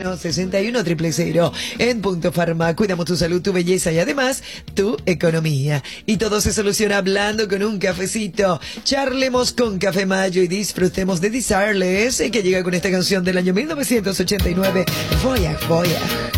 61 61 000. En Punto Farma cuidamos tu salud, tu belleza y además tu economía. Y todo se soluciona hablando con un cafecito. Charlemos con Café Mayo y disfrutemos de Desireless, que llega con esta canción del año 1989. Voy a.